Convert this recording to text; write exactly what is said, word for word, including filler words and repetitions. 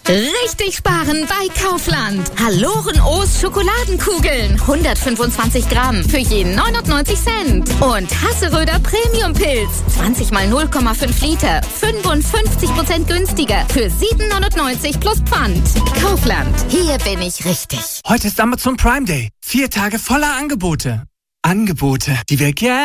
Richtig sparen bei Kaufland. Haloren O's Schokoladenkugeln. hundertfünfundzwanzig Gramm für je neunundneunzig Cent. Und Hasseröder Premium Pilz. zwanzig mal null Komma fünf Liter. fünfundfünfzig Prozent günstiger. Für sieben neunundneunzig plus Pfand. Kaufland. Hier bin ich richtig. Heute ist Amazon Prime Day. Vier Tage voller Angebote. Angebote, die wir gerne